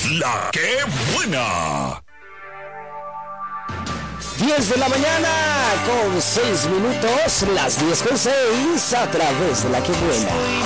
La que buena. 10 de la mañana con 6 minutos, las 10 con 6 a través de La que buena.